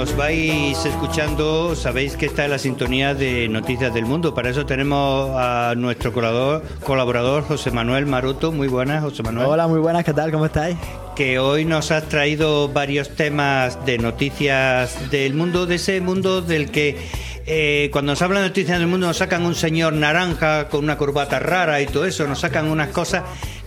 nos vais escuchando, sabéis que está en la sintonía de Noticias del Mundo. Para eso tenemos a nuestro colaborador José Manuel Maroto. Muy buenas, José Manuel. Hola, muy buenas, ¿qué tal? ¿Cómo estáis? Que hoy nos has traído varios temas de noticias del mundo, de ese mundo del que cuando nos hablan de noticias del mundo nos sacan un señor naranja con una corbata rara y todo eso, nos sacan unas cosas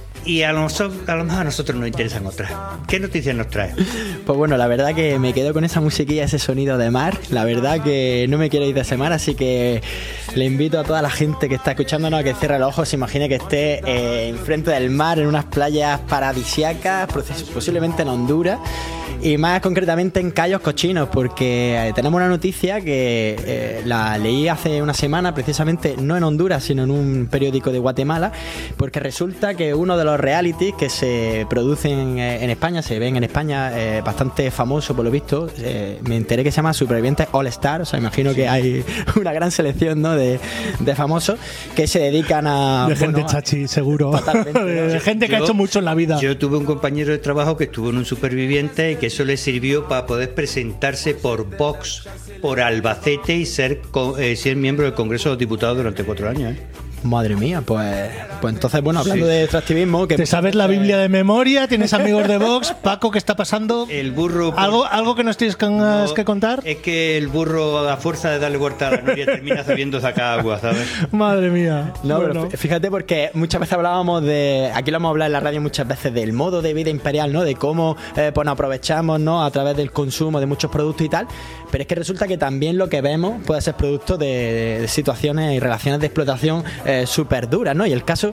y a lo mejor a nosotros nos interesan otras. ¿Qué noticias nos trae? Pues bueno, la verdad que me quedo con esa musiquilla, ese sonido de mar. La verdad que no me quiero ir de ese mar, así que le invito a toda la gente que está escuchándonos a que cierre los ojos, se imagine que esté enfrente del mar, en unas playas paradisíacas, posiblemente en Honduras, y más concretamente en Cayos Cochinos, porque tenemos una noticia que la leí hace una semana, precisamente no en Honduras, sino en un periódico de Guatemala, porque resulta que uno de los realities que se producen en España, se ven en España, bastante famoso por lo visto, me enteré que se llama Supervivientes All Star, o sea, imagino que hay una gran selección, ¿no?, de famosos que se dedican a... De gente chachi, seguro. Totalmente, ¿no? De gente que ha hecho mucho en la vida. Yo tuve un compañero de trabajo que estuvo en un Superviviente y que eso le sirvió para poder presentarse por Vox, por Albacete y ser miembro del Congreso de los Diputados durante 4 años, ¿eh? Madre mía, pues entonces, bueno, hablando de extractivismo... ¿Te sabes la Biblia de memoria? ¿Tienes amigos de Vox? Paco, ¿qué está pasando? El burro... ¿Algo que nos tienes que contar? Es que el burro, a fuerza de darle vuelta a la noria, termina sabiendo sacar agua, ¿sabes? Madre mía. No, bueno. Pero fíjate, porque muchas veces hablábamos de... Aquí lo hemos hablado en la radio muchas veces del modo de vida imperial, ¿no? De cómo pues nos aprovechamos, ¿no?, a través del consumo de muchos productos y tal. Pero es que resulta que también lo que vemos puede ser producto de situaciones y relaciones de explotación súper duras, ¿no? Y el caso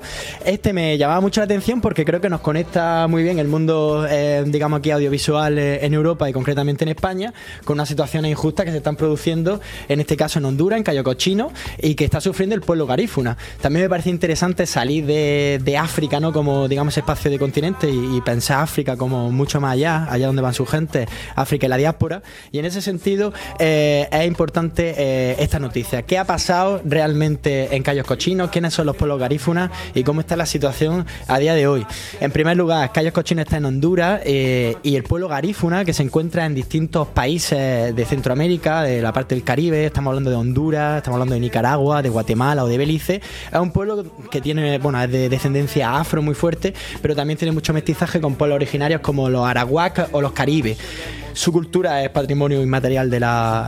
me llamaba mucho la atención porque creo que nos conecta muy bien el mundo, digamos aquí audiovisual en Europa y concretamente en España, con unas situaciones injustas que se están produciendo, en este caso en Honduras, en Cayos Cochinos, y que está sufriendo el pueblo garífuna. También me parece interesante salir de África, ¿no?, como digamos espacio de continente y pensar África como mucho más allá donde van su gente, África y la diáspora, y en ese sentido es importante esta noticia. ¿Qué ha pasado realmente en Cayos Cochinos? ¿Quiénes son los pueblos garífunas? ¿Y cómo está la situación a día de hoy? En primer lugar, Cayos Cochinos está en Honduras y el pueblo garífuna, que se encuentra en distintos países de Centroamérica, de la parte del Caribe, estamos hablando de Honduras, estamos hablando de Nicaragua, de Guatemala o de Belice. Es un pueblo que tiene, bueno, es de descendencia afro muy fuerte, pero también tiene mucho mestizaje con pueblos originarios como los arawak o los caribes. Su cultura es patrimonio inmaterial de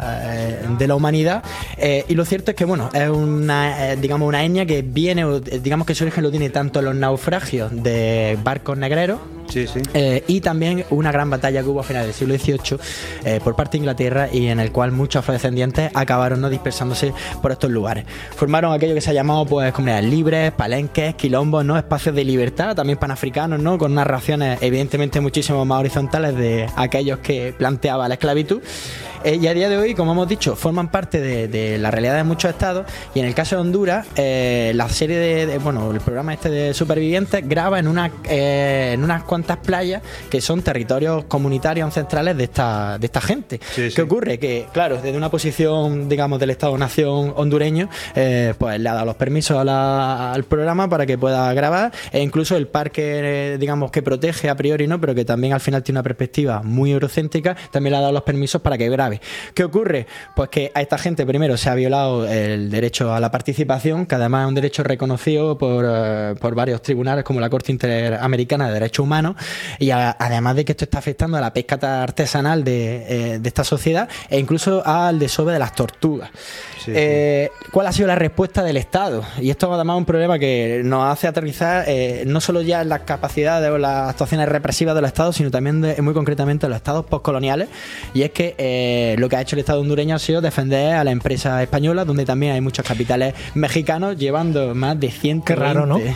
la humanidad, y lo cierto es que, bueno, es una etnia que viene, digamos que su origen lo tiene tanto en los naufragios de barcos negreros, sí, sí. Y también una gran batalla que hubo a finales del siglo XVIII por parte de Inglaterra, y en el cual muchos afrodescendientes acabaron, ¿no?, dispersándose por estos lugares. Formaron aquello que se ha llamado, pues, comunidades libres, palenques, quilombos, ¿no?, espacios de libertad, también panafricanos, ¿no?, con narraciones evidentemente muchísimo más horizontales de aquellos que planteaba la esclavitud. Y a día de hoy, como hemos dicho, forman parte de la realidad de muchos estados, y en el caso de Honduras, la serie el programa este de Supervivientes graba en unas cuantas playas que son territorios comunitarios ancestrales de esta gente. Sí, sí. ¿Qué ocurre? Que, claro, desde una posición, digamos, del Estado-Nación hondureño, pues le ha dado los permisos al programa para que pueda grabar, e incluso el parque, digamos, que protege a priori, ¿no?, pero que también al final tiene una perspectiva muy eurocéntrica, también le ha dado los permisos para que grabe. ¿Qué ocurre? Pues que a esta gente primero se ha violado el derecho a la participación, que además es un derecho reconocido por varios tribunales como la Corte Interamericana de Derechos Humanos, y además de que esto está afectando a la pesca artesanal de esta sociedad, e incluso al desove de las tortugas. Sí, sí. ¿Cuál ha sido la respuesta del Estado? Y esto además es un problema que nos hace aterrizar no solo ya en las capacidades o las actuaciones represivas de los Estados, sino también muy concretamente en los Estados postcoloniales, y es que lo que ha hecho el Estado hondureño ha sido defender a la empresa española, donde también hay muchos capitales mexicanos llevando más de 120... Qué raro, ¿no?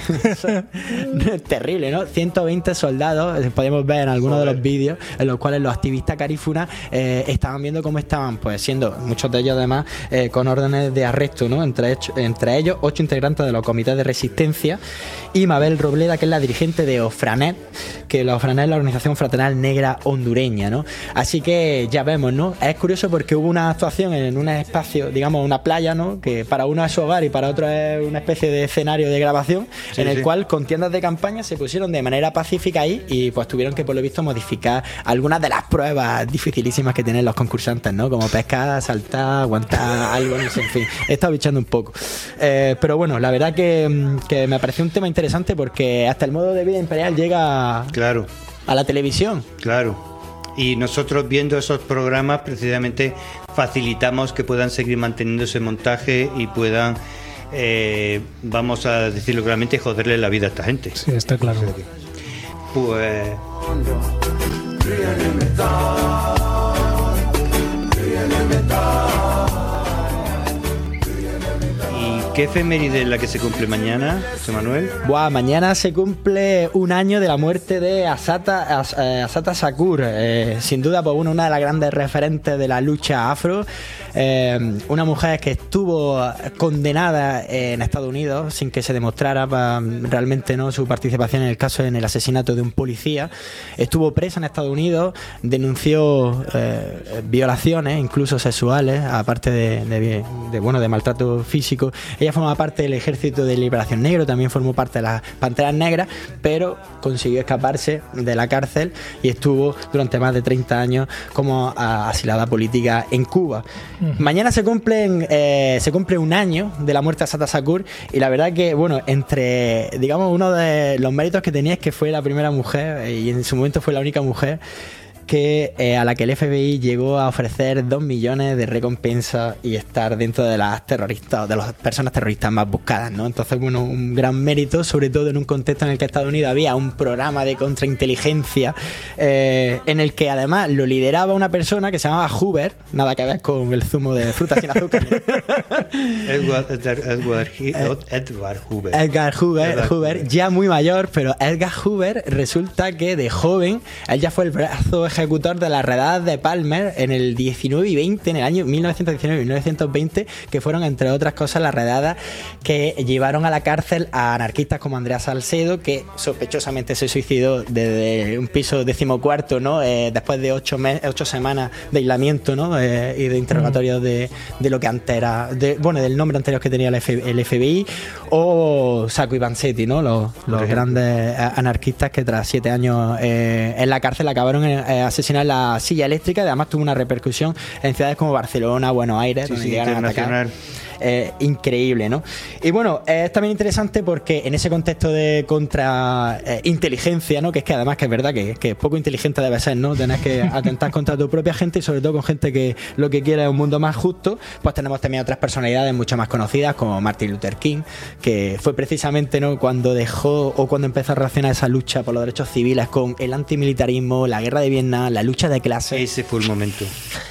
Es terrible, ¿no? 120 soldados, podemos ver en algunos de los vídeos en los cuales los activistas garífunas estaban viendo cómo estaban, pues siendo muchos de ellos además con órdenes de arresto, ¿no? Entre ellos 8 integrantes de los comités de resistencia, y Mabel Robleda, que es la dirigente de Ofranet, que la Ofranet es la organización fraternal negra hondureña, ¿no? Así que ya vemos, ¿no? Es curioso porque hubo una actuación en un espacio, digamos una playa, ¿no?, que para uno es su hogar y para otro es una especie de escenario de grabación, el cual con tiendas de campaña se pusieron de manera pacífica ahí ahí y pues tuvieron que, por lo visto, modificar algunas de las pruebas dificilísimas que tienen los concursantes, ¿no? Como pescar, saltar, aguantar algo, no sé, en fin. He estado bichando un poco. Pero bueno, la verdad que me pareció un tema interesante porque hasta el modo de vida imperial llega Claro, a la televisión. claro. Y nosotros viendo esos programas precisamente facilitamos que puedan seguir manteniendo ese montaje y puedan, vamos a decirlo claramente, joderle la vida a esta gente. Sí, está claro. Pues... ¿Y qué efeméride es la que se cumple mañana, José Manuel? Buah, mañana se cumple un año de la muerte de Assata Shakur, sin duda pues una de las grandes referentes de la lucha afro, una mujer que estuvo condenada en Estados Unidos sin que se demostrara realmente no su participación en el caso, en el asesinato de un policía. Estuvo presa en Estados Unidos, denunció violaciones, incluso sexuales, aparte de maltrato físico. Ella formaba parte del Ejército de Liberación Negro, también formó parte de las Panteras Negras, pero consiguió escaparse de la cárcel y estuvo durante más de 30 años como asilada política en Cuba. Mañana se cumple un año de la muerte de Assata Shakur y la verdad que, bueno, entre, digamos, uno de los méritos que tenía es que fue la primera mujer y en su momento fue la única mujer a la que el FBI llegó a ofrecer 2 millones de recompensa y estar dentro de las personas terroristas más buscadas, ¿no? Entonces, bueno, un gran mérito, sobre todo en un contexto en el que Estados Unidos había un programa de contrainteligencia en el que además lo lideraba una persona que se llamaba Hoover, nada que ver con el zumo de fruta sin azúcar. Edward Hoover. Edgar Hoover, ya muy mayor, pero Edgar Hoover resulta que de joven, él ya fue el brazo ejecutor de las redadas de Palmer en el 19 y 20, en el año 1919 y 1920, que fueron, entre otras cosas, las redadas que llevaron a la cárcel a anarquistas como Andrea Salcedo, que sospechosamente se suicidó desde un piso 14º, ¿no? Después de 8 semanas de aislamiento, ¿no? Y de interrogatorio de lo que antes era, del nombre anterior que tenía el FBI, o Sacco y Vanzetti, ¿no? Los grandes anarquistas que tras 7 años en la cárcel acabaron asesinar la silla eléctrica. Además tuvo una repercusión en ciudades como Barcelona, Buenos Aires, donde llegaron a atacar. Increíble, ¿no? Y bueno, es también interesante porque en ese contexto de contrainteligencia, ¿no? Que es que además que es verdad que poco inteligente debe ser, ¿no? Tener que atentar contra tu propia gente y sobre todo con gente que lo que quiere es un mundo más justo. Pues tenemos también otras personalidades mucho más conocidas como Martin Luther King, que fue precisamente, ¿no?, cuando empezó a relacionar esa lucha por los derechos civiles con el antimilitarismo, la guerra de Vietnam, la lucha de clases. Ese fue el momento.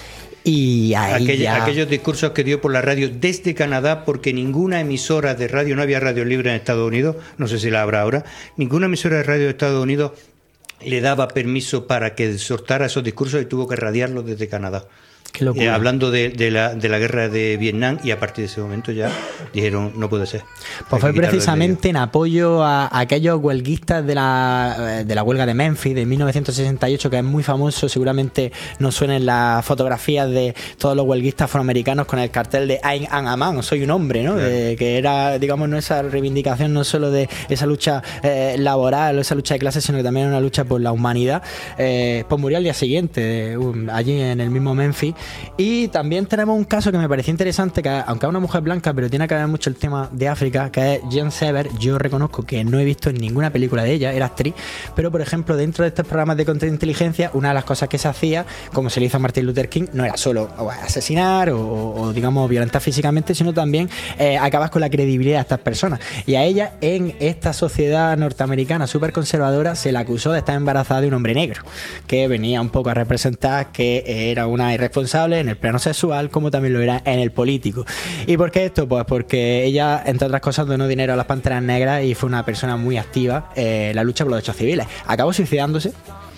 Y ahí aquellos discursos que dio por la radio desde Canadá, porque ninguna emisora de radio, no había radio libre en Estados Unidos, no sé si la habrá ahora, ninguna emisora de radio de Estados Unidos le daba permiso para que soltara esos discursos y tuvo que radiarlos desde Canadá. Qué locura. Hablando de la guerra de Vietnam, y a partir de ese momento ya dijeron no puede ser. Pues fue precisamente en apoyo a aquellos huelguistas de la huelga de Memphis de 1968, que es muy famoso, seguramente nos suenen las fotografías de todos los huelguistas afroamericanos con el cartel de I am a man, soy un hombre, ¿no? Claro. Que era, digamos, no esa reivindicación no solo de esa lucha laboral o esa lucha de clases, sino que también era una lucha por la humanidad. Pues murió al día siguiente, allí en el mismo Memphis. Y también tenemos un caso que me pareció interesante, que aunque es una mujer blanca, pero tiene que ver mucho el tema de África, que es Jean Sever. Yo reconozco que no he visto ninguna película de ella, era actriz, pero por ejemplo dentro de estos programas de contrainteligencia, una de las cosas que se hacía, como se le hizo a Martin Luther King, no era solo asesinar o digamos violentar físicamente, sino también acabar con la credibilidad de estas personas. Y a ella, en esta sociedad norteamericana súper conservadora, se la acusó de estar embarazada de un hombre negro, que venía un poco a representar que era una irresponsable en el plano sexual, como también lo era en el político. ¿Y por qué esto? Pues porque ella, entre otras cosas, donó dinero a las Panteras Negras y fue una persona muy activa en la lucha por los derechos civiles. Acabó suicidándose.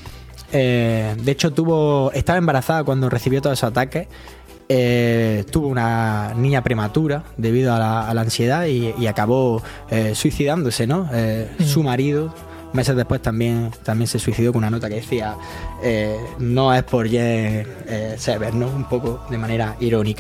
De hecho, estaba embarazada cuando recibió todos esos ataques. Tuvo una niña prematura debido a la ansiedad y acabó suicidándose, ¿no? Su marido, meses después, también se suicidó, con una nota que decía no es por Sever, ¿no? Un poco de manera irónica.